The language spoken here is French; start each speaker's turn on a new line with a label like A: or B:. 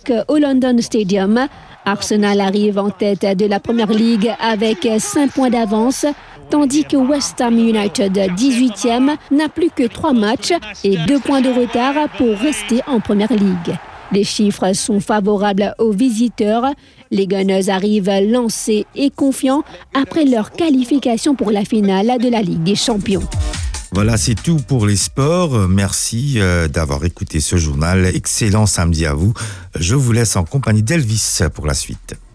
A: Park au London Stadium. Arsenal arrive en tête de la Premier League avec 5 points d'avance, tandis que West Ham United, 18e, n'a plus que 3 matchs et 2 points de retard pour rester en Premier League. Les chiffres sont favorables aux visiteurs. Les Gunners arrivent lancés et confiants après leur qualification pour la finale de la Ligue des Champions.
B: Voilà, c'est tout pour les sports. Merci d'avoir écouté ce journal. Excellent samedi à vous. Je vous laisse en compagnie d'Elvis pour la suite.